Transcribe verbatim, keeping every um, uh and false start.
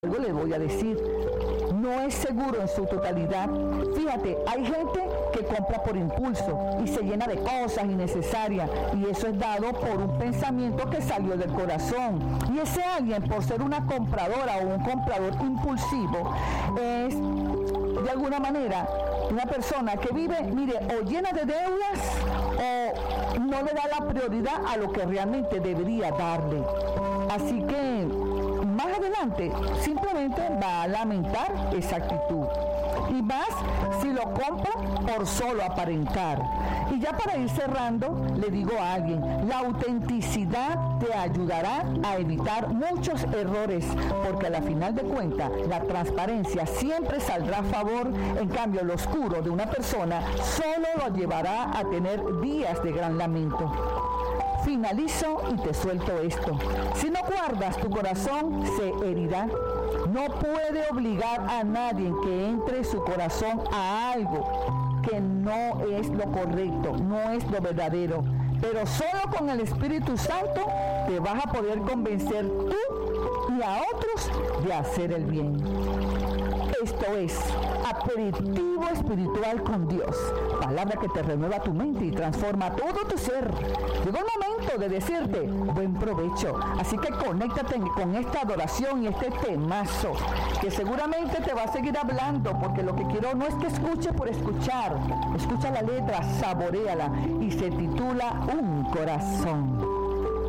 Algo le voy a decir, no es seguro en su totalidad. Fíjate, hay gente que compra por impulso y se llena de cosas innecesarias, y eso es dado por un pensamiento que salió del corazón. Y ese alguien, por ser una compradora o un comprador impulsivo, es de alguna manera una persona que vive, mire, o llena de deudas o no le da la prioridad a lo que realmente debería darle. Así que más adelante simplemente va a lamentar esa actitud, y más si lo compra por solo aparentar. Y ya para ir cerrando, le digo a alguien, la autenticidad te ayudará a evitar muchos errores, porque a la final de cuentas la transparencia siempre saldrá a favor. En cambio, lo oscuro de una persona solo lo llevará a tener días de gran lamento. Finalizo y te suelto esto. Si no guardas, tu corazón se herirá. No puede obligar a nadie que entre su corazón a algo que no es lo correcto, no es lo verdadero. Pero solo con el Espíritu Santo te vas a poder convencer tú y a otros de hacer el bien. Esto es Aperitivo Espiritual con Dios, palabra que te renueva tu mente y transforma todo tu ser. Llegó el momento de decirte buen provecho, así que conéctate con esta adoración y este temazo, que seguramente te va a seguir hablando, porque lo que quiero no es que escuches por escuchar. Escucha la letra, saboréala, y se titula Un Corazón.